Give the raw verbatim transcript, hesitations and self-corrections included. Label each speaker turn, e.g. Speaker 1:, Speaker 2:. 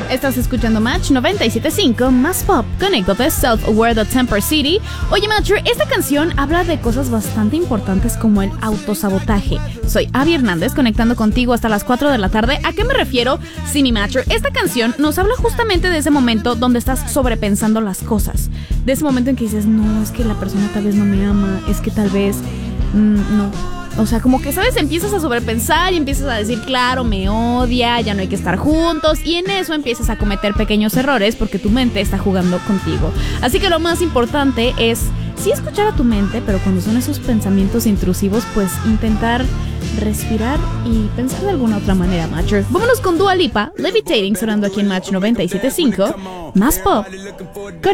Speaker 1: Estás escuchando Match noventa y siete punto cinco, más pop. Conéctate, Self-Aware de Temper City. Oye, Matcher, esta canción habla de cosas bastante importantes como el autosabotaje. Soy Abby Hernández, conectando contigo hasta las cuatro de la tarde. ¿A qué me refiero? Sí, mi Matcher, esta canción nos habla justamente de ese momento donde estás sobrepensando las cosas. De ese momento en que dices, no, es que la persona tal vez no me ama, es que tal vez... Mmm, no... O sea, como que, ¿sabes? Empiezas a sobrepensar y empiezas a decir, claro, me odia, ya no hay que estar juntos. Y en eso empiezas a cometer pequeños errores porque tu mente está jugando contigo. Así que lo más importante es, sí escuchar a tu mente, pero cuando son esos pensamientos intrusivos, pues intentar respirar y pensar de alguna otra manera, Matcher. Vámonos con Dua Lipa, Levitating, sonando aquí en Match noventa y siete punto cinco. Más pop. Con